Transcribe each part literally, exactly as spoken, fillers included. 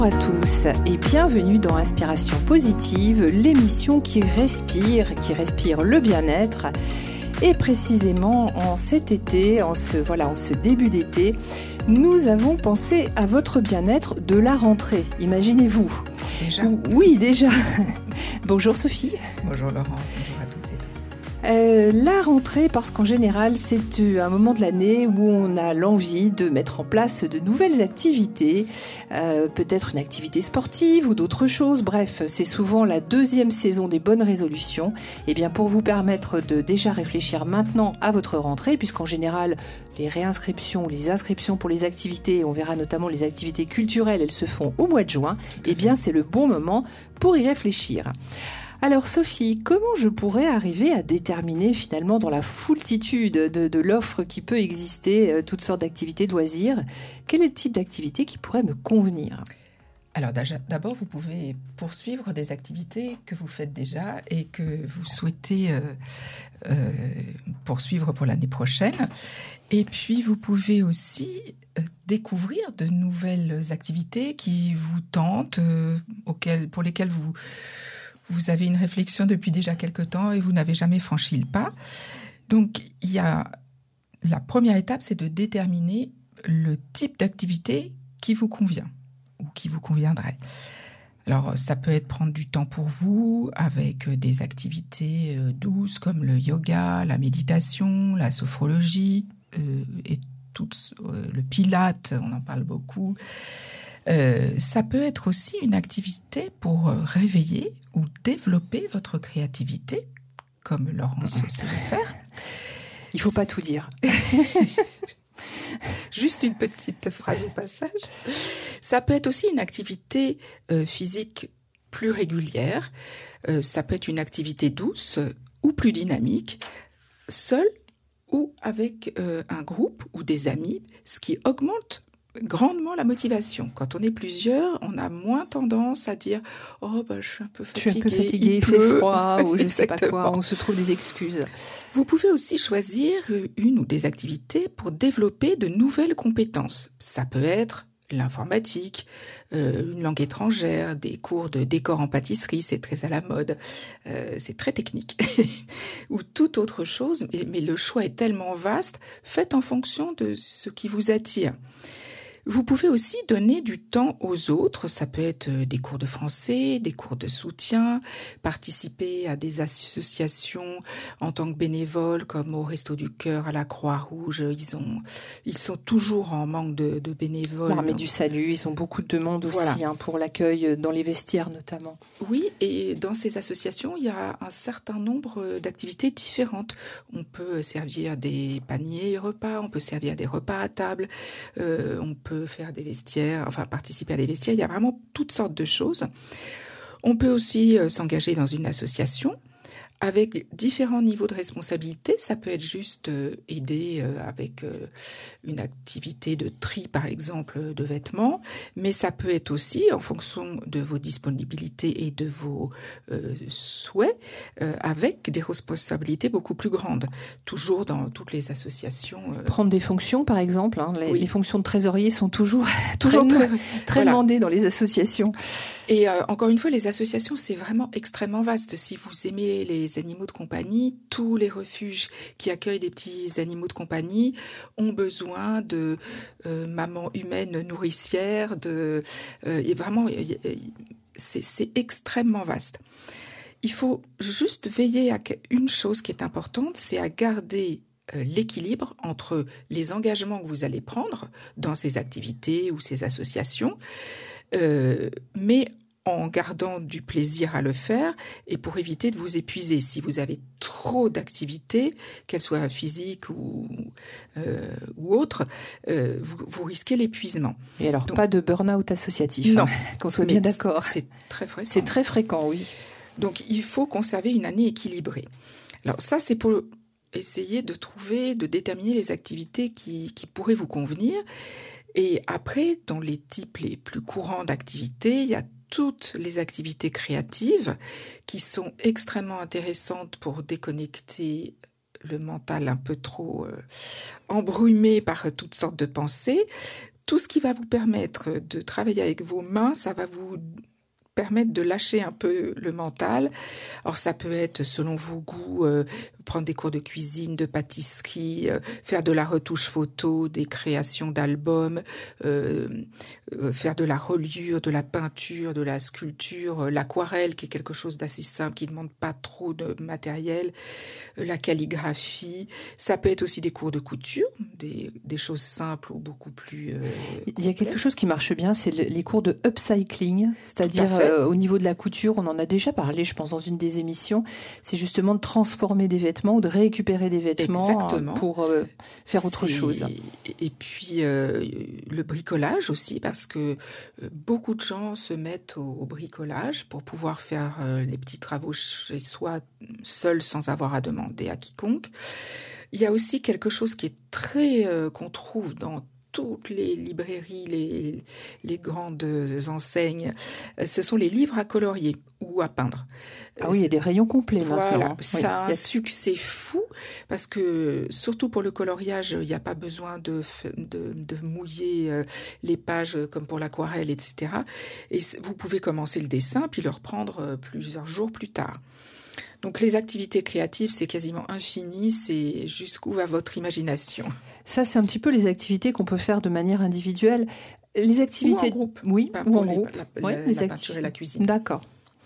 Bonjour à tous et bienvenue dans Inspiration Positive, l'émission qui respire, qui respire le bien-être. Et précisément en cet été, en ce, voilà, en ce début d'été, nous avons pensé à votre bien-être de la rentrée. Imaginez-vous. Déjà ? Oui, déjà. Bonjour Sophie. Bonjour Laurence, bonjour à toutes et tous. Euh, la rentrée, parce qu'en général, c'est un moment de l'année où on a l'envie de mettre en place de nouvelles activités, euh, peut-être une activité sportive ou d'autres choses. Bref, c'est souvent la deuxième saison des bonnes résolutions. Et bien, pour vous permettre de déjà réfléchir maintenant à votre rentrée, puisqu'en général, les réinscriptions, les inscriptions pour les activités, on verra notamment les activités culturelles, elles se font au mois de juin. Et bien, c'est le bon moment pour y réfléchir. Alors Sophie, comment je pourrais arriver à déterminer finalement dans la foultitude de, de l'offre qui peut exister, euh, toutes sortes d'activités de loisirs, quel est le type d'activité qui pourrait me convenir ? Alors d'abord, vous pouvez poursuivre des activités que vous faites déjà et que vous souhaitez euh, euh, poursuivre pour l'année prochaine. Et puis, vous pouvez aussi euh, découvrir de nouvelles activités qui vous tentent, euh, auxquelles, pour lesquelles vous... Vous avez une réflexion depuis déjà quelque temps et vous n'avez jamais franchi le pas. Donc, il y a la première étape, c'est de déterminer le type d'activité qui vous convient ou qui vous conviendrait. Alors, ça peut être prendre du temps pour vous avec des activités douces comme le yoga, la méditation, la sophrologie euh, et tout euh, le pilate, on en parle beaucoup. Euh, ça peut être aussi une activité pour réveiller ou développer votre créativité, comme Laurence sait le faire. Il ne faut pas tout dire. Juste une petite phrase au passage. Ça peut être aussi une activité euh, physique plus régulière. Euh, ça peut être une activité douce ou plus dynamique, seule ou avec euh, un groupe ou des amis, ce qui augmente grandement la motivation. Quand on est plusieurs, on a moins tendance à dire « Oh, bah, je suis un peu fatiguée, je suis un peu fatiguée, il, il fait froid » ou je ne sais pas quoi, on se trouve des excuses. Vous pouvez aussi choisir une ou des activités pour développer de nouvelles compétences. Ça peut être l'informatique, euh, une langue étrangère, des cours de décor en pâtisserie, c'est très à la mode, euh, c'est très technique, ou toute autre chose, mais, mais le choix est tellement vaste, faites en fonction de ce qui vous attire. Vous pouvez aussi donner du temps aux autres, ça peut être des cours de français, des cours de soutien, participer à des associations en tant que bénévole comme au Resto du Cœur, à la Croix-Rouge, ils ont, ils sont toujours en manque de, de bénévoles. L'Armée du Salut, ils ont beaucoup de demandes aussi voilà. hein, pour l'accueil dans les vestiaires notamment. Oui, et dans ces associations, il y a un certain nombre d'activités différentes. On peut servir des paniers repas, on peut servir des repas à table, euh, on peut faire des vestiaires, enfin participer à des vestiaires, il y a vraiment toutes sortes de choses. On peut aussi euh, s'engager dans une association avec différents niveaux de responsabilité. Ça peut être juste euh, aider euh, avec euh, une activité de tri, par exemple, de vêtements, mais ça peut être aussi, en fonction de vos disponibilités et de vos euh, souhaits, euh, avec des responsabilités beaucoup plus grandes, toujours dans toutes les associations. Euh... Prendre des fonctions, par exemple. Hein, les, oui. les fonctions de trésorier sont toujours, toujours très, très, très voilà. demandées dans les associations. Et euh, encore une fois, les associations, c'est vraiment extrêmement vaste. Si vous aimez les animaux de compagnie, tous les refuges qui accueillent des petits animaux de compagnie ont besoin de euh, mamans humaines nourricières. De, euh, et vraiment, c'est, c'est extrêmement vaste. Il faut juste veiller à une chose qui est importante, c'est à garder euh, l'équilibre entre les engagements que vous allez prendre dans ces activités ou ces associations, euh, mais en gardant du plaisir à le faire et pour éviter de vous épuiser. Si vous avez trop d'activités, qu'elles soient physiques ou, euh, ou autres, euh, vous, vous risquez l'épuisement. Et alors, donc, pas de burn-out associatif, non, hein, qu'on soit bien d'accord. C'est très fréquent. C'est très fréquent, oui. Donc, il faut conserver une année équilibrée. Alors, ça, c'est pour essayer de trouver, de déterminer les activités qui, qui pourraient vous convenir. Et après, dans les types les plus courants d'activités, il y a toutes les activités créatives qui sont extrêmement intéressantes pour déconnecter le mental un peu trop euh, embrumé par toutes sortes de pensées. tout ce qui va vous permettre de travailler avec vos mains, ça va vous permettre de lâcher un peu le mental. Alors ça peut être, selon vos goûts, euh, prendre des cours de cuisine, de pâtisserie, euh, faire de la retouche photo, des créations d'albums, euh, euh, faire de la reliure, de la peinture, de la sculpture, euh, l'aquarelle qui est quelque chose d'assez simple, qui ne demande pas trop de matériel, euh, la calligraphie. Ça peut être aussi des cours de couture, des, des choses simples ou beaucoup plus euh, Il y a quelque chose qui marche bien, c'est le, les cours de upcycling, c'est-à-dire euh, au niveau de la couture, on en a déjà parlé, je pense, dans une des émissions, c'est justement de transformer des vêtements ou de récupérer des vêtements Exactement. pour euh, faire autre c'est... chose. Et puis euh, le bricolage aussi, parce que euh, beaucoup de gens se mettent au, au bricolage pour pouvoir faire euh, les petits travaux chez soi, seuls, sans avoir à demander à quiconque. Il y a aussi quelque chose qui est très euh, qu'on trouve dans toutes les librairies, les, les grandes enseignes, ce sont les livres à colorier ou à peindre. Ah oui, il y a des rayons complets voilà, maintenant. Ça oui, a un succès fou parce que, surtout pour le coloriage, il n'y a pas besoin de, de, de mouiller les pages comme pour l'aquarelle, et cetera. Et vous pouvez commencer le dessin puis le reprendre plusieurs jours plus tard. Donc les activités créatives, c'est quasiment infini, c'est jusqu'où va votre imagination. Ça, c'est un petit peu les activités qu'on peut faire de manière individuelle. Les activités... Ou en groupe. Oui, Pas ou pour en les, groupe. La, oui, la, les la acti... peinture et la cuisine. D'accord.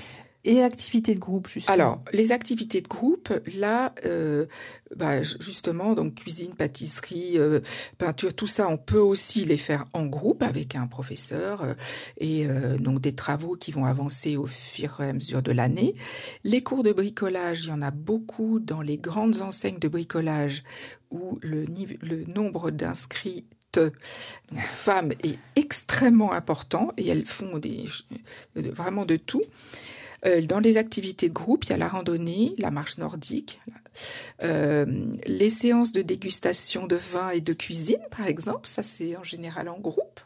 Et activités de groupe, justement. Alors, les activités de groupe, là, euh, bah, justement, donc cuisine, pâtisserie, euh, peinture, tout ça, on peut aussi les faire en groupe avec un professeur euh, et euh, donc des travaux qui vont avancer au fur et à mesure de l'année. Les cours de bricolage, il y en a beaucoup dans les grandes enseignes de bricolage où le, niveau, le nombre d'inscrits donc, femmes est extrêmement important et elles font des, vraiment de tout. Dans les activités de groupe, il y a la randonnée, la marche nordique, euh, les séances de dégustation de vin et de cuisine, par exemple. Ça, c'est en général en groupe.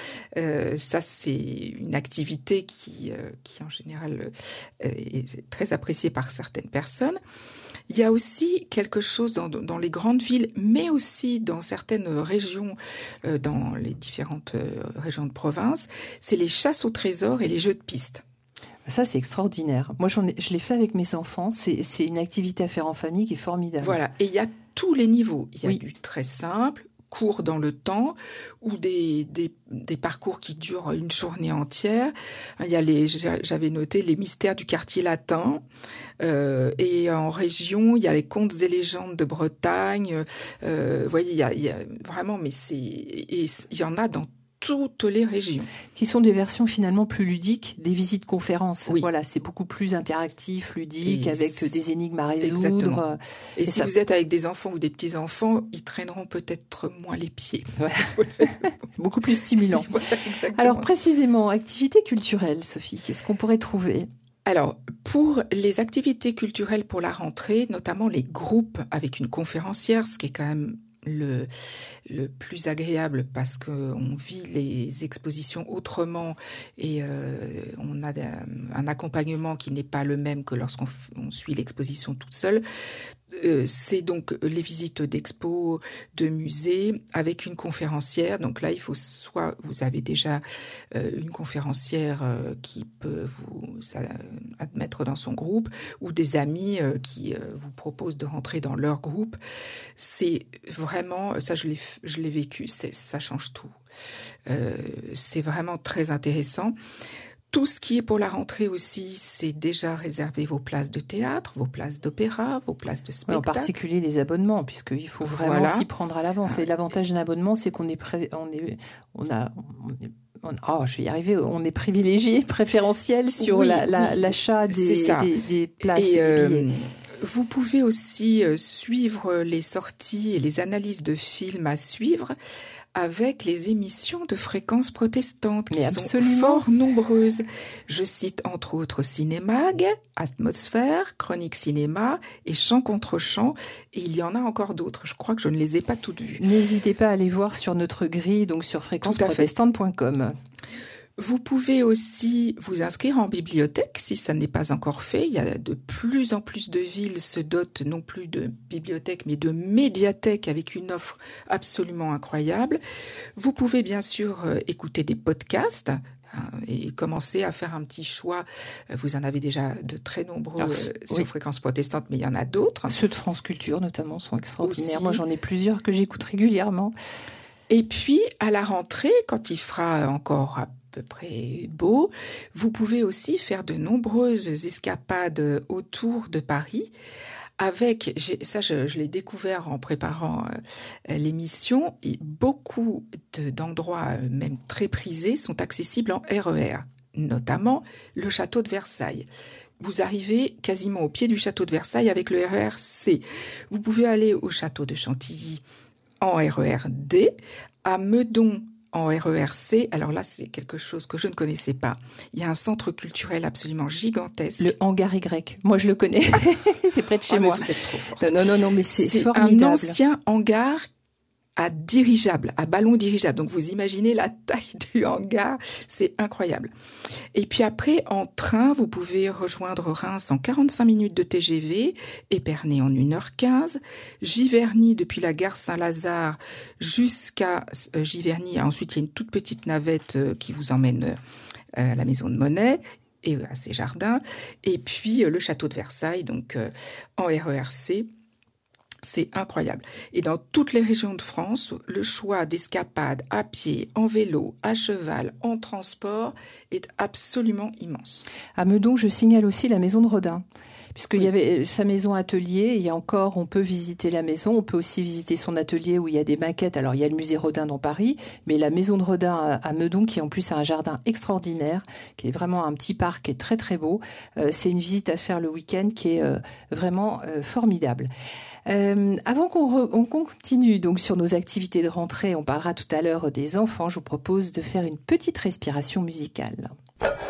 Euh, ça, c'est une activité qui, euh, qui en général, euh, est très appréciée par certaines personnes. Il y a aussi quelque chose dans, dans les grandes villes, mais aussi dans certaines régions, euh, dans les différentes euh, régions de province, c'est les chasses au trésor et les jeux de piste. Ça, c'est extraordinaire. Moi, j'en ai, je l'ai fait avec mes enfants. C'est, c'est une activité à faire en famille qui est formidable. Voilà. Et il y a tous les niveaux. Il y a oui. du très simple, court dans le temps, ou des, des, des parcours qui durent une journée entière. Il y a les, j'avais noté les mystères du quartier latin. Euh, et en région, il y a les contes et légendes de Bretagne. Euh, vous voyez, il y a, il y a vraiment, mais c'est, et il y en a dans toutes les régions. Qui sont des versions finalement plus ludiques des visites conférences. Oui. Voilà, c'est beaucoup plus interactif, ludique, et avec des énigmes à résoudre. Exactement. Et, et si ça... vous êtes avec des enfants ou des petits-enfants, ils traîneront peut-être moins les pieds. Ouais. Beaucoup plus stimulant. Voilà, alors précisément, activités culturelles, Sophie, qu'est-ce qu'on pourrait trouver ? Alors, pour les activités culturelles pour la rentrée, notamment les groupes avec une conférencière, ce qui est quand même le, le plus agréable parce qu'on vit les expositions autrement et euh, on a un accompagnement qui n'est pas le même que lorsqu'on on suit l'exposition toute seule. Euh, c'est donc les visites d'expos, de musées avec une conférencière. Donc là, il faut soit vous avez déjà euh, une conférencière euh, qui peut vous euh, admettre dans son groupe ou des amis euh, qui euh, vous proposent de rentrer dans leur groupe. C'est vraiment, ça je l'ai, je l'ai vécu, c'est, ça change tout. Euh, c'est vraiment très intéressant. Tout ce qui est pour la rentrée aussi, c'est déjà réserver vos places de théâtre, vos places d'opéra, vos places de spectacle. En particulier les abonnements, puisqu'il faut vraiment voilà. s'y prendre à l'avance. Ah, et l'avantage d'un abonnement, c'est qu'on est, pré... on est, on a, on est... Oh, je vais y arriver. On est privilégié, préférentiel sur oui, la, la, oui, l'achat des, des, des places et, et euh, des billets. Vous pouvez aussi suivre les sorties et les analyses de films à suivre avec les émissions de fréquences protestantes qui Mais sont absolument. fort nombreuses. Je cite entre autres Cinémag, Atmosphère, Chronique Cinéma et Chant contre Chant. Et il y en a encore d'autres. Je crois que je ne les ai pas toutes vues. N'hésitez pas à aller voir sur notre grille, donc sur fréquence protestante point com. Vous pouvez aussi vous inscrire en bibliothèque si ça n'est pas encore fait. Il y a de plus en plus de villes se dotent non plus de bibliothèques mais de médiathèques avec une offre absolument incroyable. Vous pouvez bien sûr écouter des podcasts et commencer à faire un petit choix. Vous en avez déjà de très nombreux Alors, euh, sur oui. Fréquence Protestante, mais il y en a d'autres. Ceux de France Culture notamment sont extraordinaires. Aussi. Moi j'en ai plusieurs que j'écoute régulièrement. Et puis à la rentrée, quand il fera encore à peu près beau, vous pouvez aussi faire de nombreuses escapades autour de Paris. Avec, j'ai, ça je, je l'ai découvert en préparant euh, l'émission, et beaucoup de, d'endroits, euh, même très prisés, sont accessibles en R E R, notamment le château de Versailles. Vous arrivez quasiment au pied du château de Versailles avec le R E R C. Vous pouvez aller au château de Chantilly en R E R D, à Meudon en R E R C. Alors là, c'est quelque chose que je ne connaissais pas. Il y a un centre culturel absolument gigantesque. Le hangar Y. Moi, je le connais. C'est près de chez oh, moi. Mais vous êtes trop forte. Non, non, non, mais c'est, c'est formidable. Un ancien hangar à dirigeable, à ballon dirigeable. Donc, vous imaginez la taille du hangar. C'est incroyable. Et puis après, en train, vous pouvez rejoindre Reims en quarante-cinq minutes de T G V, Épernay en une heure quinze, Giverny depuis la gare Saint-Lazare jusqu'à euh, Giverny. Ensuite, il y a une toute petite navette euh, qui vous emmène euh, à la Maison de Monnaie et à ses jardins. Et puis, euh, le château de Versailles, donc euh, en R E R C. C'est incroyable. Et dans toutes les régions de France, le choix d'escapades à pied, en vélo, à cheval, en transport est absolument immense. À Meudon, je signale aussi la maison de Rodin. Puisqu'il oui. y avait sa maison atelier, il y a encore, on peut visiter la maison, on peut aussi visiter son atelier où il y a des maquettes. Alors, il y a le musée Rodin dans Paris, mais la maison de Rodin à Meudon, qui en plus a un jardin extraordinaire, qui est vraiment un petit parc qui est très très beau. Euh, c'est une visite à faire le week-end qui est euh, vraiment euh, formidable. Euh, avant qu'on re, on continue donc sur nos activités de rentrée, on parlera tout à l'heure des enfants, je vous propose de faire une petite respiration musicale.